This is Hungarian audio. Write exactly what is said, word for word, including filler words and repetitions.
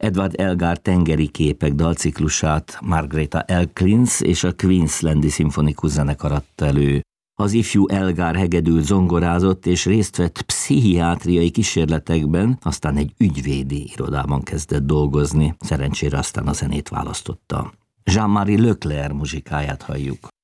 Edward Elgar tengeri képek dalciklusát Margreta Elkins és a Queenslandi Szimfonikus Zenekar adta elő. Az ifjú Elgar hegedül zongorázott és részt vett pszichiátriai kísérletekben, aztán egy ügyvédi irodában kezdett dolgozni, szerencsére aztán a zenét választotta. Jean-Marie Leclerc muzsikáját halljuk.